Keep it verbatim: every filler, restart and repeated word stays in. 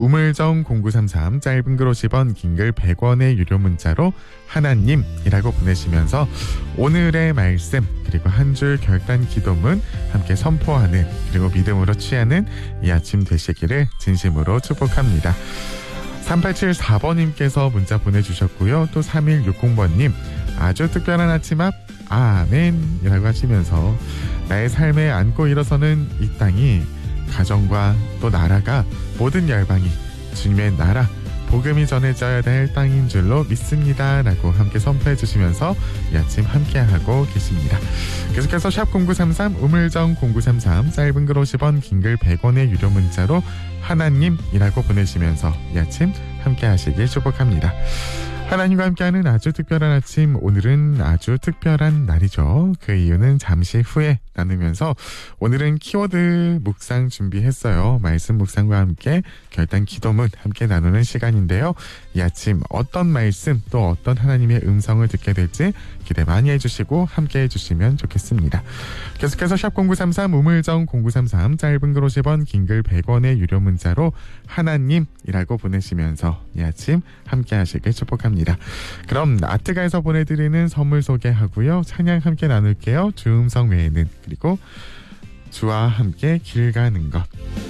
우물정 공구삼삼 짧은 글 오십 원 긴 글 백 원의 유료 문자로 하나님이라고 보내시면서 오늘의 말씀 그리고 한 줄 결단 기도문 함께 선포하는 그리고 믿음으로 취하는 이 아침 되시기를 진심으로 축복합니다. 삼팔칠사 번님께서 문자 보내주셨고요. 또 삼일육공 번님 아주 특별한 아침 앞 아멘이라고 하시면서 나의 삶에 안고 일어서는 이 땅이 가정과 또 나라가 모든 열방이 주님의 나라 복음이 전해져야 될 땅인 줄로 믿습니다 라고 함께 선포해 주시면서 이 아침 함께하고 계십니다. 계속해서 샵 공구삼삼 우물정 공구삼삼 짧은 글 오십 원 긴 글 백 원의 유료 문자로 하나님이라고 보내시면서 이 아침 함께하시길 축복합니다. 하나님과 함께하는 아주 특별한 아침, 오늘은 아주 특별한 날이죠. 그 이유는 잠시 후에 나누면서 오늘은 키워드 묵상 준비했어요. 말씀 묵상과 함께 결단 기도문 함께 나누는 시간인데요. 이 아침 어떤 말씀 또 어떤 하나님의 음성을 듣게 될지 기대 많이 해주시고 함께 해주시면 좋겠습니다. 계속해서 샵 공구삼삼 우물정 공구삼삼 짧은 글 오십 원 긴 글 백 원의 유료 문자로 하나님이라고 보내시면서 이 아침 함께 하시길 축복합니다. 그럼 아트가에서 보내드리는 선물 소개하고요. 찬양 함께 나눌게요. 주음성 외에는 그리고 주와 함께 길 가는 것.